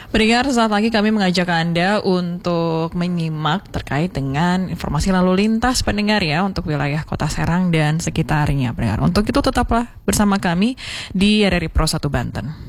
Pendengar, saat lagi kami mengajak Anda untuk menyimak terkait dengan informasi lalu lintas pendengar ya untuk wilayah Kota Serang dan sekitarnya pendengar. Untuk itu tetaplah bersama kami di RRI Pro 1 Banten.